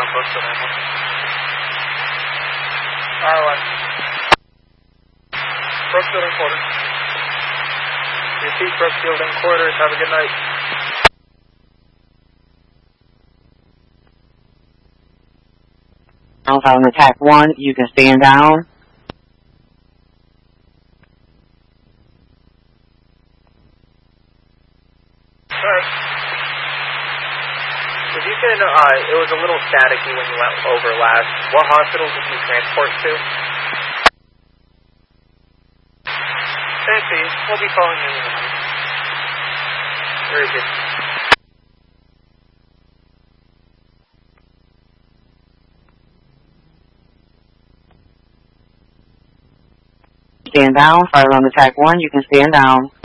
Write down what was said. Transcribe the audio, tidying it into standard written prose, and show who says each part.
Speaker 1: Brooks building quarters.
Speaker 2: R1. Brooks building quarters. Repeat, Brooks building quarters. Have a good night.
Speaker 3: Alpha on attack 1, you can stand down.
Speaker 2: Alright. If you can, it was a little staticky when you went over last. What hospital did you transport to? Fancy, we'll be calling you in the night. Very good.
Speaker 3: Stand down. Fire on attack 1, you can stand down.